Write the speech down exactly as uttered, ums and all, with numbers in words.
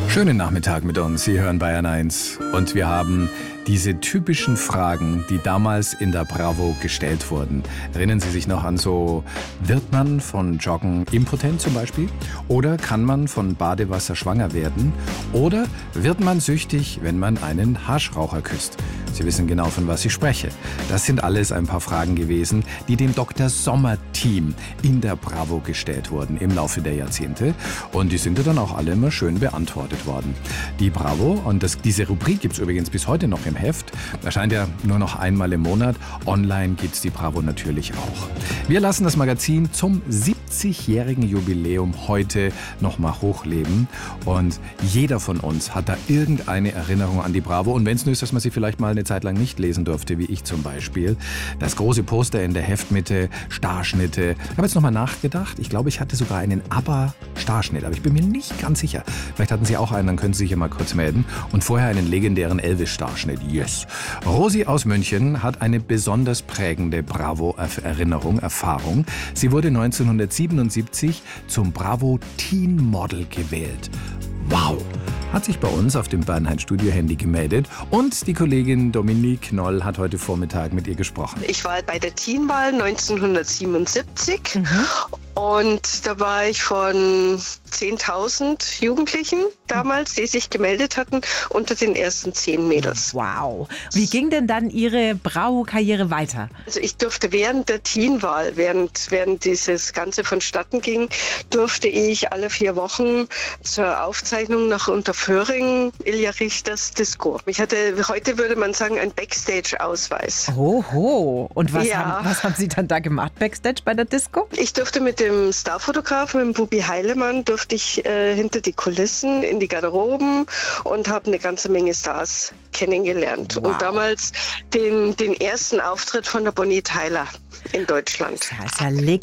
Schönen Nachmittag mit uns. Sie hören Bayern eins und wir haben diese typischen Fragen, die damals in der Bravo gestellt wurden. Erinnern Sie sich noch an so, wird man von Joggen impotent zum Beispiel? Oder kann man von Badewasser schwanger werden? Oder wird man süchtig, wenn man einen Haschraucher küsst? Sie wissen genau, von was ich spreche. Das sind alles ein paar Fragen gewesen, die dem Doktor Sommer-Team in der Bravo gestellt wurden im Laufe der Jahrzehnte. Und die sind ja dann auch alle immer schön beantwortet worden. Die Bravo, und das, diese Rubrik gibt es übrigens bis heute noch im Heft, erscheint ja nur noch einmal im Monat. Online gibt es die Bravo natürlich auch. Wir lassen das Magazin zum siebzigjährigen Jubiläum heute nochmal hochleben. Und jeder von uns hat da irgendeine Erinnerung an die Bravo. Und wenn es nur ist, dass man sie vielleicht mal eine Zeit lang nicht lesen durfte, wie ich zum Beispiel. Das große Poster in der Heftmitte, Starschnitte. Ich habe jetzt nochmal nachgedacht. Ich glaube, ich hatte sogar einen ABBA-Starschnitt, aber ich bin mir nicht ganz sicher. Vielleicht hatten Sie auch einen, dann können Sie sich ja mal kurz melden. Und vorher einen legendären Elvis-Starschnitt. Yes. Rosi aus München hat eine besonders prägende Bravo-Erinnerung, Erfahrung. Sie wurde neunzehnhundertsiebenundsiebzig zum Bravo Teen Model gewählt. Wow! Hat sich bei uns auf dem Bernhard-Studio-Handy gemeldet und die Kollegin Dominique Knoll hat heute Vormittag mit ihr gesprochen. Ich war bei der Teenwahl neunzehnhundertsiebenundsiebzig mhm. und da war ich von zehntausend Jugendlichen damals, die sich gemeldet hatten, unter den ersten zehn Mädels. Wow. Wie ging denn dann Ihre Bravo-Karriere weiter? Also ich durfte während der Teenwahl, während, während dieses Ganze vonstatten ging, durfte ich alle vier Wochen zur Aufzeichnung nach Unterföhring, Ilja Richters Disco. Ich hatte, heute würde man sagen, einen Backstage-Ausweis. Oho. Und was, ja. haben, was haben Sie dann da gemacht, Backstage bei der Disco? Ich durfte mit dem Starfotografen, mit dem Bubi Heilemann, durfte ich äh, hinter die Kulissen, in die Garderoben und habe eine ganze Menge Stars kennengelernt. Wow. Und damals den, den ersten Auftritt von der Bonnie Tyler in Deutschland. Das ist ja